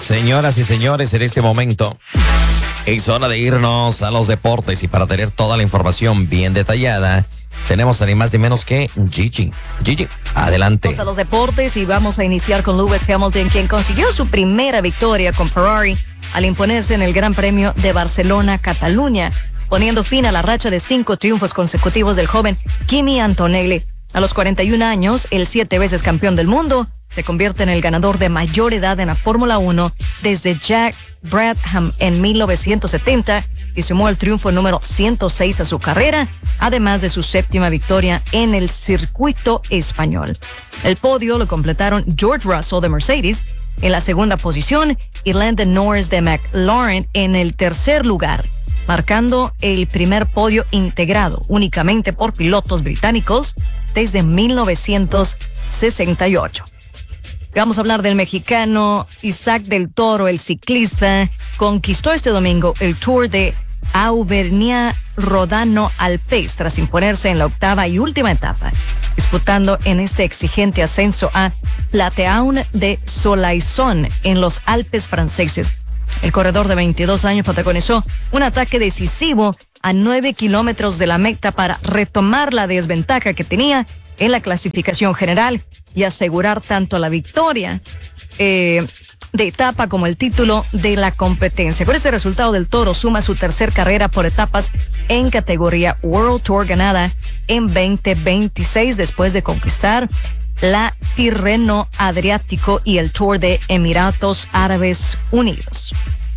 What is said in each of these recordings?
Señoras y señores, en este momento es hora de irnos a los deportes y para tener toda la información bien detallada, tenemos a ni más ni menos que Gigi. Gigi, adelante. Vamos a los deportes y vamos a iniciar con Lewis Hamilton, quien consiguió su primera victoria con Ferrari al imponerse en el Gran Premio de Barcelona-Cataluña, poniendo fin a la racha de 5 triunfos consecutivos del joven Kimi Antonelli. A los 41 años, el 7 veces campeón del mundo se convierte en el ganador de mayor edad en la Fórmula 1 desde Jack Brabham en 1970 y sumó el triunfo número 106 a su carrera, además de su 7ª victoria en el circuito español. El podio lo completaron George Russell de Mercedes en la 2ª posición y Lando Norris de McLaren en el 3er lugar, marcando el primer podio integrado únicamente por pilotos británicos desde 1968. Vamos a hablar del mexicano Isaac del Toro, el ciclista, conquistó este domingo el Tour de Auvernia-Rodano Alpes tras imponerse en la 8ª y última etapa, disputando en este exigente ascenso a Plateau de Soleilson en los Alpes franceses. El corredor de 22 años protagonizó un ataque decisivo a 9 kilómetros de la meta para retomar la desventaja que tenía en la clasificación general y asegurar tanto la victoria de etapa como el título de la competencia. Con este resultado, del Toro suma su 3er carrera por etapas en categoría World Tour ganada en 2026 después de conquistar la Tirreno Adriático y el Tour de Emiratos Árabes Unidos.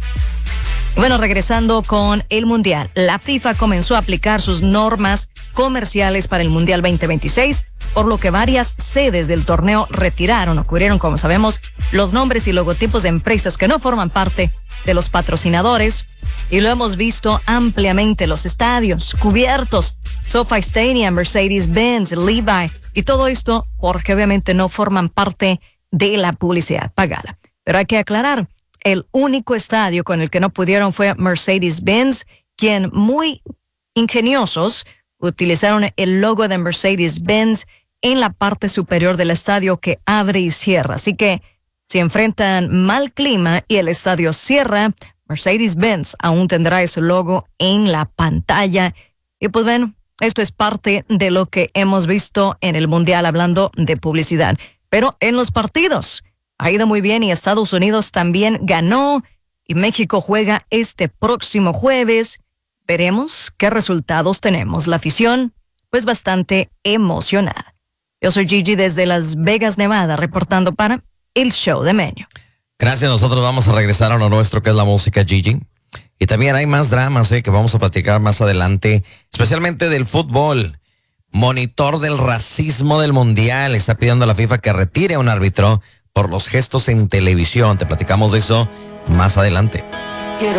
Bueno, regresando con el Mundial, la FIFA comenzó a aplicar sus normas comerciales para el Mundial 2026, por lo que varias sedes del torneo cubrieron, como sabemos, los nombres y logotipos de empresas que no forman parte de los patrocinadores, y lo hemos visto ampliamente, los estadios cubiertos, SoFi Stadium, Mercedes-Benz, Levi, y todo esto porque obviamente no forman parte de la publicidad pagada. Pero hay que aclarar, el único estadio con el que no pudieron fue Mercedes-Benz, quien muy ingeniosos utilizaron el logo de Mercedes-Benz en la parte superior del estadio que abre y cierra. Así que si enfrentan mal clima y el estadio cierra, Mercedes-Benz aún tendrá ese logo en la pantalla. Y pues bueno, esto es parte de lo que hemos visto en el Mundial hablando de publicidad. Pero en los partidos ha ido muy bien y Estados Unidos también ganó y México juega este próximo jueves. Veremos qué resultados tenemos. La afición, pues bastante emocionada. Yo soy Gigi desde Las Vegas, Nevada, reportando para el Show de Menio. Gracias, nosotros vamos a regresar a lo nuestro, que es la música, Gigi. Y también hay más dramas que vamos a platicar más adelante, especialmente del fútbol. Monitor del racismo del Mundial está pidiendo a la FIFA que retire a un árbitro por los gestos en televisión. Te platicamos de eso más adelante.